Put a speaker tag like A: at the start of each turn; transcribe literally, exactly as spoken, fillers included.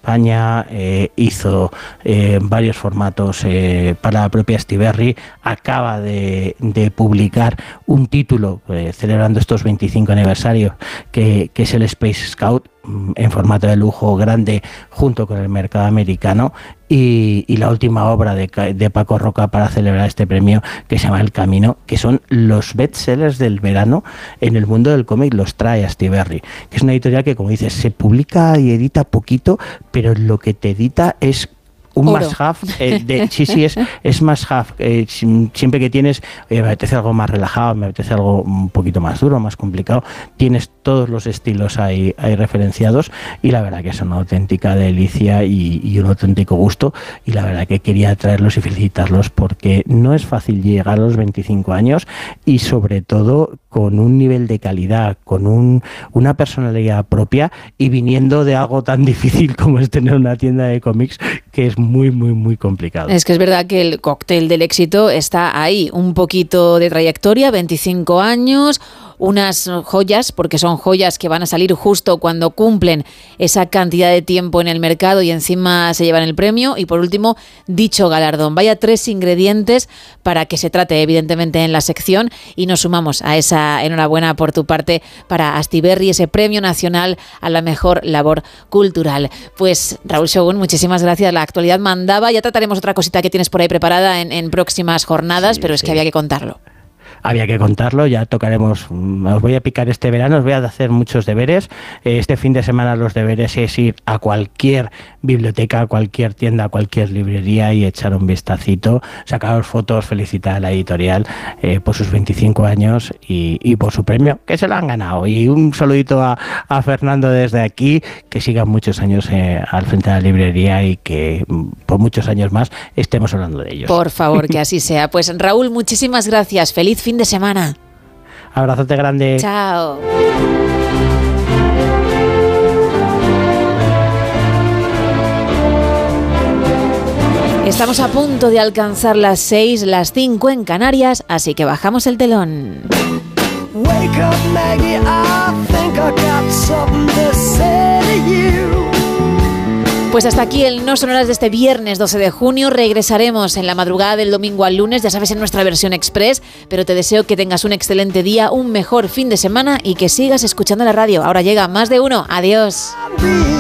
A: España, eh, hizo eh, varios formatos eh, para la propia Astiberri, acaba de, de publicar un título eh, celebrando estos veinticinco aniversarios que, que es el Space Scout, en formato de lujo grande junto con el mercado americano, y, y la última obra de, de Paco Roca para celebrar este premio, que se llama El Camino, que son los bestsellers del verano en el mundo del cómic, los trae Astiberri, que es una editorial que, como dices, se publica y edita poquito, pero lo que te edita es un
B: Oro.
A: must-have, eh, de, sí, sí, es, es must-have. Eh, siempre que tienes, eh, me apetece algo más relajado, me apetece algo un poquito más duro, más complicado, tienes todos los estilos ahí, ahí referenciados, y la verdad que es una auténtica delicia y, y un auténtico gusto, y la verdad que quería traerlos y felicitarlos porque no es fácil llegar a los veinticinco años, y sobre todo con un nivel de calidad, con un, una personalidad propia, y viniendo de algo tan difícil como es tener una tienda de cómics, que es muy, muy, muy complicado.
B: Es que es verdad que el cóctel del éxito está ahí. Un poquito de trayectoria, veinticinco años, unas joyas, porque son joyas que van a salir justo cuando cumplen esa cantidad de tiempo en el mercado y encima se llevan el premio. Y por último, dicho galardón. Vaya tres ingredientes para que se trate, evidentemente, en la sección, y nos sumamos a esa enhorabuena por tu parte para Astiberri, ese premio nacional a la mejor labor cultural. Pues Raúl Shogun, muchísimas gracias. La actualidad mandaba. Ya trataremos otra cosita que tienes por ahí preparada en, en próximas jornadas, sí, pero es sí. que había que contarlo.
A: Había que contarlo, ya tocaremos, os voy a picar este verano, os voy a hacer muchos deberes. Este fin de semana los deberes es ir a cualquier biblioteca, a cualquier tienda, a cualquier librería y echar un vistacito, sacaros fotos, felicitar a la editorial eh, por sus veinticinco años y, y por su premio, que se lo han ganado. Y un saludito a, a Fernando desde aquí, que siga muchos años eh, al frente de la librería y que por muchos años más estemos hablando de ellos.
B: Por favor, que así sea. Pues Raúl, muchísimas gracias. Feliz fin de semana.
A: Abrazote grande.
B: Chao. Estamos a punto de alcanzar las seis, las cinco en Canarias, así que bajamos el telón. Wake up, Maggie, I think I got something to say to you. Pues hasta aquí el No Sonoras de este viernes doce de junio. Regresaremos en la madrugada del domingo al lunes, ya sabes, en nuestra versión express, pero te deseo que tengas un excelente día, un mejor fin de semana y que sigas escuchando la radio. Ahora llega Más de Uno. Adiós.